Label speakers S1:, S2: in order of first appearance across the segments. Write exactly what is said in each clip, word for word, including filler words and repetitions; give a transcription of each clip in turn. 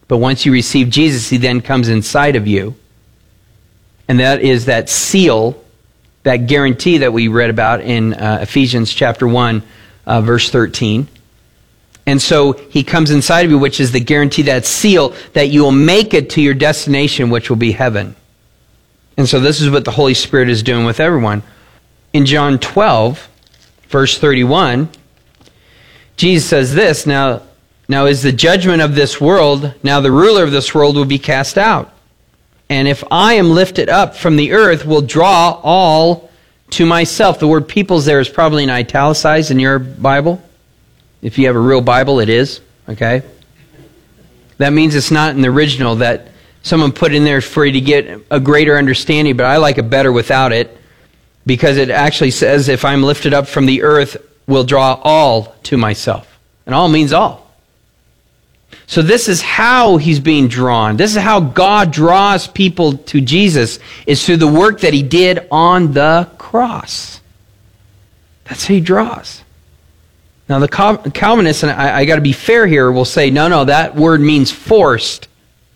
S1: But once you receive Jesus, he then comes inside of you. And that is that seal, that guarantee that we read about in uh, Ephesians chapter one, uh, verse thirteen. And so he comes inside of you, which is the guarantee, that seal, that you will make it to your destination, which will be heaven. And so this is what the Holy Spirit is doing with everyone. In John twelve, verse thirty-one, Jesus says this, Now, now is the judgment of this world, now the ruler of this world will be cast out. And if I am lifted up from the earth, will draw all to myself. The word peoples there is probably in italicized in your Bible. If you have a real Bible, it is. Okay? That means it's not in the original that someone put in there for you to get a greater understanding, but I like it better without it, because it actually says, if I'm lifted up from the earth, will draw all to myself. And all means all. So this is how he's being drawn. This is how God draws people to Jesus, is through the work that he did on the cross. That's how he draws. Now the Calvinists, and I, I got to be fair here, will say, no, no, that word means forced.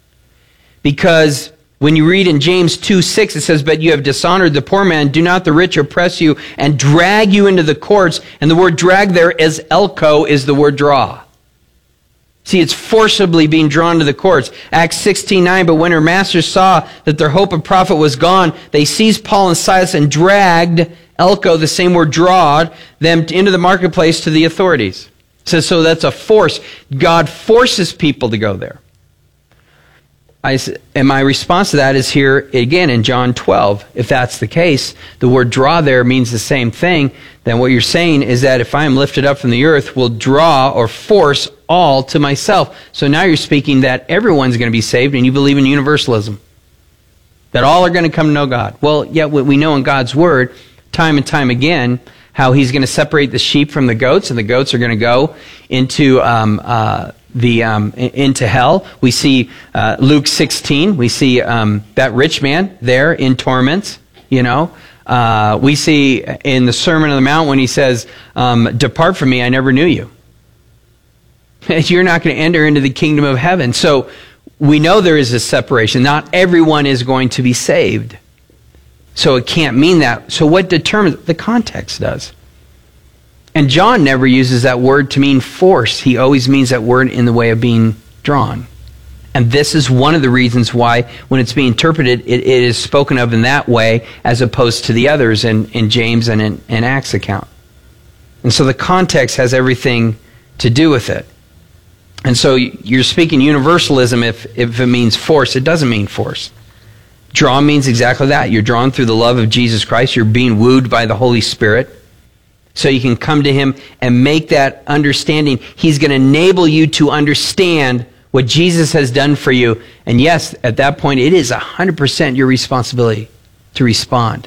S1: Because when you read in James two six, it says, but you have dishonored the poor man, do not the rich oppress you, and drag you into the courts. And the word drag there is elko, is the word draw. See, it's forcibly being drawn to the courts. Acts sixteen nine, but when her masters saw that their hope of profit was gone, they seized Paul and Silas and dragged, elko, the same word drawed, them into the marketplace to the authorities. It says, so that's a force. God forces people to go there. I, and my response to that is here again in John twelve. If that's the case, the word draw there means the same thing. Then what you're saying is that if I am lifted up from the earth, will draw or force all to myself. So now you're speaking that everyone's going to be saved, and you believe in universalism. That all are going to come to know God. Well, yet we know in God's word, time and time again, how he's going to separate the sheep from the goats, and the goats are going to go into um, uh, the um, into hell. We see uh, Luke sixteen. We see um, that rich man there in torments. You know, uh, we see in the Sermon on the Mount when he says, um, "Depart from me, I never knew you." You're not going to enter into the kingdom of heaven. So we know there is a separation. Not everyone is going to be saved. So it can't mean that. So what determines? The context does. And John never uses that word to mean force. He always means that word in the way of being drawn. And this is one of the reasons why, when it's being interpreted, it, it is spoken of in that way as opposed to the others in, in James and in, in Acts account. And so the context has everything to do with it. And so you're speaking universalism if, if it means force. It doesn't mean force. Draw means exactly that. You're drawn through the love of Jesus Christ. You're being wooed by the Holy Spirit. So you can come to him and make that understanding. He's going to enable you to understand what Jesus has done for you. And yes, at that point, it is one hundred percent your responsibility to respond.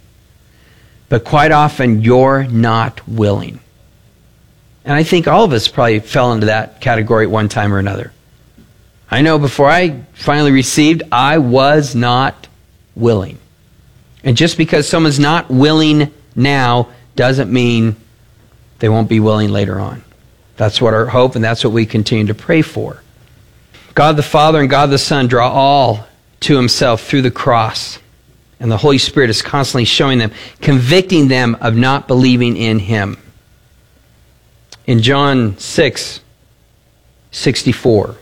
S1: But quite often, you're not willing. And I think all of us probably fell into that category at one time or another. I know before I finally received, I was not willing. And just because someone's not willing now doesn't mean they won't be willing later on. That's what our hope, and that's what we continue to pray for. God the Father and God the Son draw all to himself through the cross. And the Holy Spirit is constantly showing them, convicting them of not believing in him. In John six sixty-four,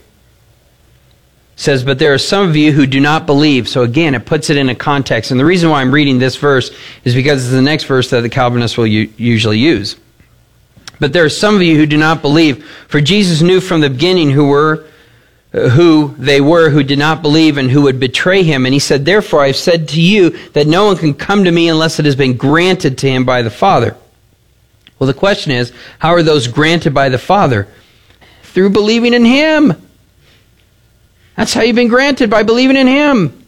S1: says, but there are some of you who do not believe. So again, it puts it in a context. And the reason why I'm reading this verse is because it's the next verse that the Calvinists will u- usually use. But there are some of you who do not believe. For Jesus knew from the beginning who were, uh, who they were who did not believe and who would betray him. And he said, therefore I have said to you that no one can come to me unless it has been granted to him by the Father. Well, the question is, how are those granted by the Father? Through believing in him. That's how you've been granted, by believing in him.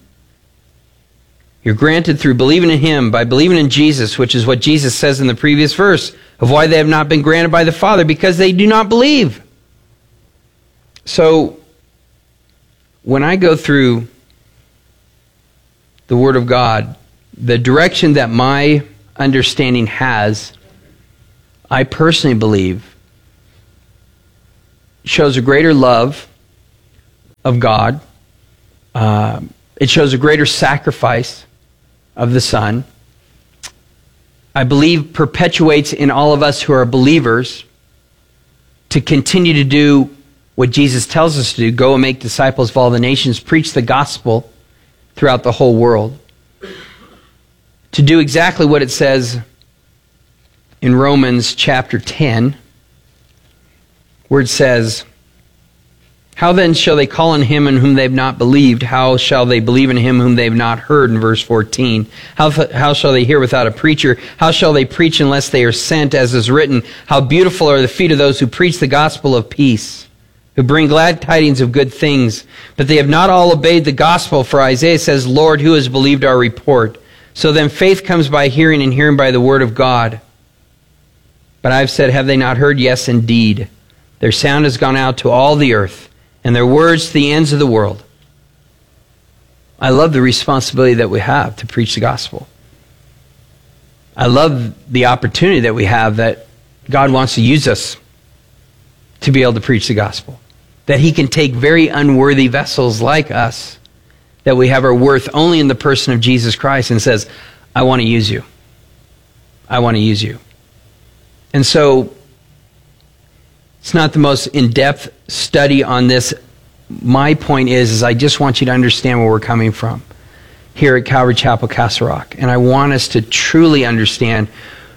S1: You're granted through believing in him, by believing in Jesus, which is what Jesus says in the previous verse of why they have not been granted by the Father, because they do not believe. So, when I go through the Word of God, the direction that my understanding has, I personally believe, shows a greater love of God. Uh, it shows a greater sacrifice of the Son. I believe perpetuates in all of us who are believers to continue to do what Jesus tells us to do. Go and make disciples of all the nations, preach the gospel throughout the whole world. To do exactly what it says in Romans chapter ten, where it says, how then shall they call on him in whom they have not believed? How shall they believe in him whom they have not heard? In verse fourteen. How, how shall they hear without a preacher? How shall they preach unless they are sent? As is written, how beautiful are the feet of those who preach the gospel of peace, who bring glad tidings of good things. But they have not all obeyed the gospel. For Isaiah says, Lord, who has believed our report? So then faith comes by hearing, and hearing by the word of God. But I've said, have they not heard? Yes, indeed. Their sound has gone out to all the earth, and their words to the ends of the world. I love the responsibility that we have to preach the gospel. I love the opportunity that we have that God wants to use us to be able to preach the gospel. That he can take very unworthy vessels like us, that we have our worth only in the person of Jesus Christ, and says, I want to use you. I want to use you. And so, it's not the most in-depth study on this. My point is, is I just want you to understand where we're coming from here at Calvary Chapel, Castle Rock. And I want us to truly understand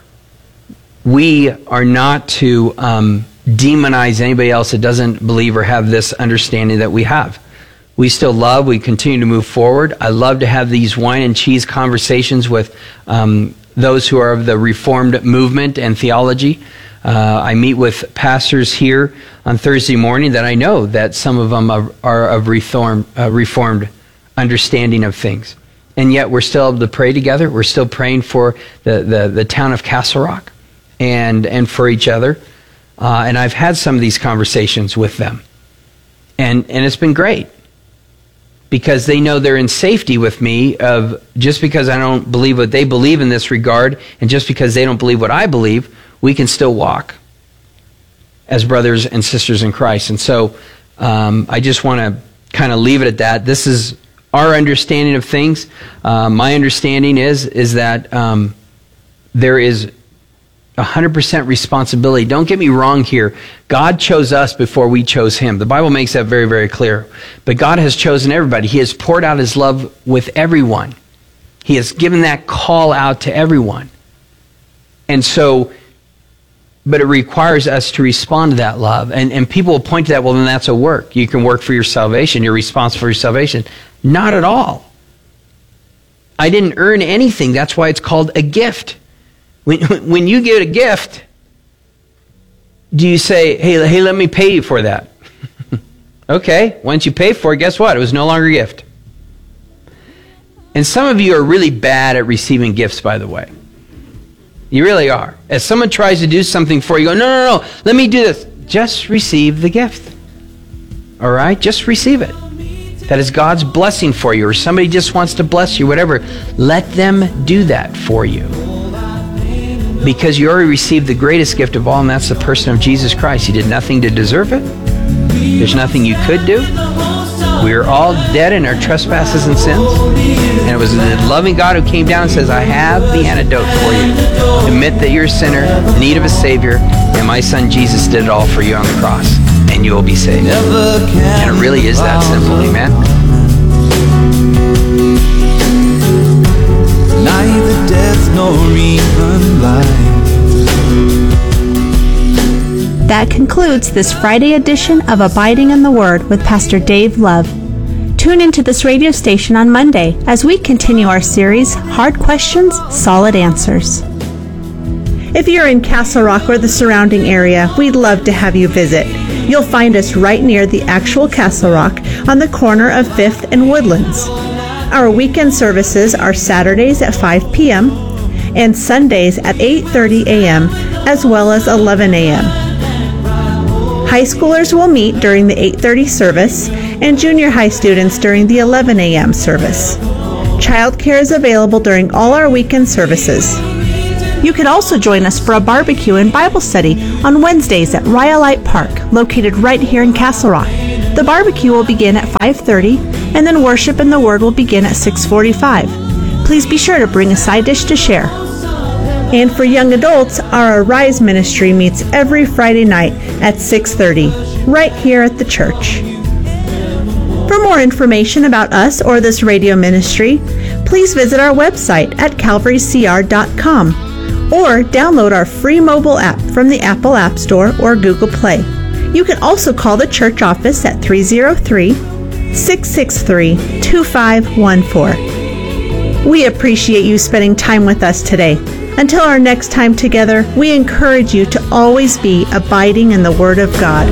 S1: we are not to um, demonize anybody else that doesn't believe or have this understanding that we have. We still love, we continue to move forward. I love to have these wine and cheese conversations with um, those who are of the Reformed movement and theology. Uh, I meet with pastors here on Thursday morning that I know that some of them are, are of reformed, uh, reformed understanding of things. And yet we're still able to pray together. We're still praying for the, the, the town of Castle Rock and, and for each other. Uh, and I've had some of these conversations with them. And, and it's been great, because they know they're in safety with me of just because I don't believe what they believe in this regard, and just because they don't believe what I believe, we can still walk as brothers and sisters in Christ. And so um, I just want to kind of leave it at that. This is our understanding of things. Uh, my understanding is, is that um, there is one hundred percent responsibility. Don't get me wrong here. God chose us before we chose him. The Bible makes that very, very clear. But God has chosen everybody. He has poured out his love with everyone. He has given that call out to everyone. And so, but it requires us to respond to that love. And, and people will point to that, well, then that's a work. You can work for your salvation. You're responsible for your salvation. Not at all. I didn't earn anything. That's why it's called a gift. When, when you get a gift, do you say, hey, hey, let me pay you for that? Okay, once you pay for it, guess what? It was no longer a gift. And some of you are really bad at receiving gifts, by the way. You really are. As someone tries to do something for you, you go, no, no, no, let me do this. Just receive the gift. All right? Just receive it. That is God's blessing for you, or somebody just wants to bless you, whatever. Let them do that for you. Because you already received the greatest gift of all, and that's the person of Jesus Christ. You did nothing to deserve it. There's nothing you could do. We are all dead in our trespasses and sins. And it was the loving God who came down and says, I have the antidote for you. Admit that you're a sinner, in need of a Savior, and my son Jesus did it all for you on the cross, and you will be saved. And it really is that simple, amen?
S2: Neither death nor even life.
S3: That concludes this Friday edition of Abiding in the Word with Pastor Dave Love. Tune into this radio station on Monday as we continue our series, Hard Questions, Solid Answers. If you're in Castle Rock or the surrounding area, we'd love to have you visit. You'll find us right near the actual Castle Rock on the corner of fifth and Woodlands. Our weekend services are Saturdays at five p.m. and Sundays at eight thirty a.m. as well as eleven a.m. High schoolers will meet during the eight thirty service and junior high students during the eleven a.m. service. Childcare is available during all our weekend services. You can also join us for a barbecue and Bible study on Wednesdays at Rhyolite Park, located right here in Castle Rock. The barbecue will begin at five thirty, and then worship and the Word will begin at six forty-five. Please be sure to bring a side dish to share. And for young adults, our Arise ministry meets every Friday night at six thirty, right here at the church. For more information about us or this radio ministry, please visit our website at calvary c r dot com or download our free mobile app from the Apple App Store or Google Play. You can also call the church office at three oh three, six six three, two five one four. We appreciate you spending time with us today. Until our next time together, we encourage you to always be abiding in the Word of God.